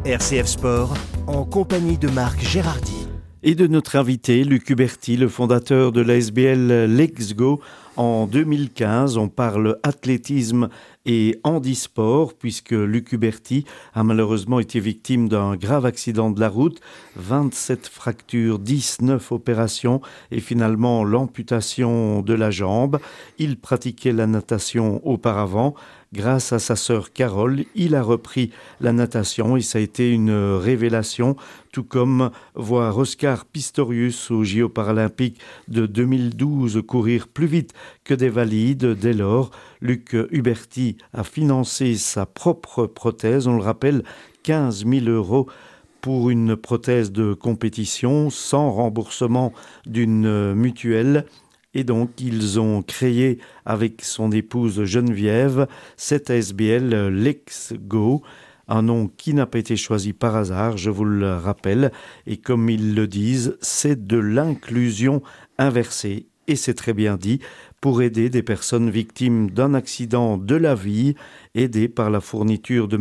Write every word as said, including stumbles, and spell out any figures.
R C F Sport, en compagnie de Marc Gérardi. Et de notre invité, Luc Huberty, le fondateur de l'A S B L Let's Go. En deux mille quinze, on parle athlétisme et handisport, puisque Luc Huberty a malheureusement été victime d'un grave accident de la route, vingt-sept fractures, dix-neuf opérations et finalement l'amputation de la jambe. Il pratiquait la natation auparavant. Grâce à sa sœur Carole, il a repris la natation et ça a été une révélation, tout comme voir Oscar Pistorius aux J O paralympiques de deux mille douze courir plus vite que des valides. Dès lors, Luc Huberty a financé sa propre prothèse, on le rappelle, quinze mille euros pour une prothèse de compétition sans remboursement d'une mutuelle. Et donc, ils ont créé avec son épouse Geneviève cette A S B L Let's Go, un nom qui n'a pas été choisi par hasard, je vous le rappelle. Et comme ils le disent, c'est de l'inclusion inversée. Et c'est très bien dit, pour aider des personnes victimes d'un accident de la vie, aidées par la fourniture de